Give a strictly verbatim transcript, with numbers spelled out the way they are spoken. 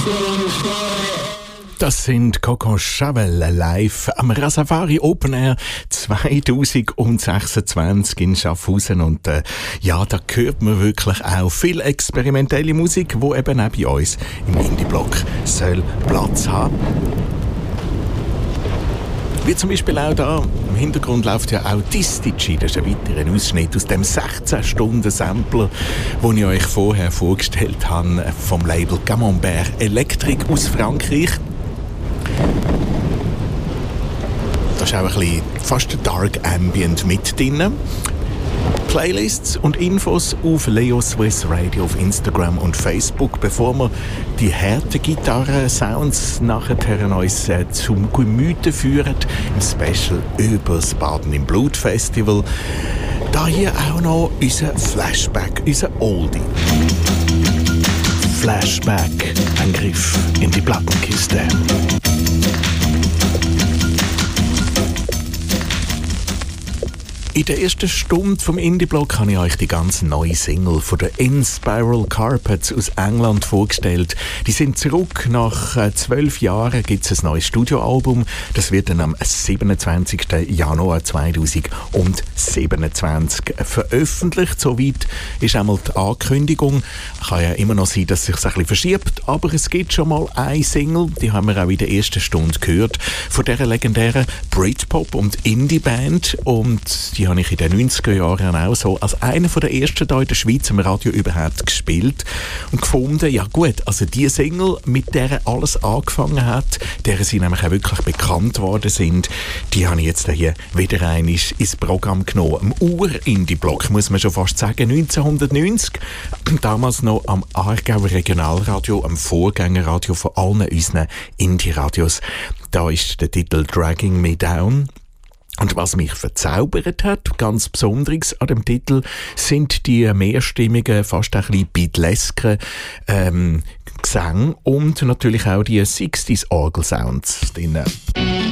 Das sind Coco Chavel live am Rasafari Open Air zwanzig sechsundzwanzig in Schaffhausen. Und äh, ja, da hört man wirklich auch viel experimentelle Musik, die eben auch bei uns im Indie-Block soll Platz haben. Wie zum Beispiel auch da, im Hintergrund läuft ja auch Distici, das ist ein weiterer Ausschnitt aus dem sechzehn-Stunden-Sampler, den ich euch vorher vorgestellt habe, vom Label Camembert Electric aus Frankreich. Da ist auch ein bisschen fast Dark Ambient mit drin. Playlists und Infos auf Leo Swiss Radio auf Instagram und Facebook, bevor wir die harten Gitarren-Sounds nachher uns äh, zum Gemüte führen, im Special über das Baden im Blut Festival. Da hier auch noch unser Flashback, unser Oldie. Flashback, ein Griff in die Plattenkiste. In der ersten Stunde vom Indie-Blog habe ich euch die ganz neue Single von den In-Spiral Carpets aus England vorgestellt. Die sind zurück. Nach äh, zwölf Jahren gibt es ein neues Studioalbum. Das wird dann am siebenundzwanzigsten Januar zweitausendsiebenundzwanzig veröffentlicht. Soweit ist einmal die Ankündigung. Kann ja immer noch sein, dass es sich ein bisschen verschiebt, aber es gibt schon mal eine Single, die haben wir auch in der ersten Stunde gehört, von dieser legendären Britpop- und Indie-Band. Und die habe ich in den neunziger Jahren auch so als einer der ersten hier in der Schweiz im Radio überhaupt gespielt und gefunden, ja gut, also die Single, mit der alles angefangen hat, der sie nämlich auch wirklich bekannt worden sind, die habe ich jetzt hier wieder einmal ins Programm genommen. Im Ur-Indie-Block, muss man schon fast sagen, neunzehnhundertneunzig, damals noch am Aargauer Regionalradio, am Vorgängerradio von allen unseren Indie-Radios. Da ist der Titel «Dragging Me Down». Und was mich verzaubert hat, ganz Besonderes an dem Titel, sind die mehrstimmigen, fast ein bisschen beatlesken ähm, Gesänge und natürlich auch die sechziger Orgelsounds drinnen.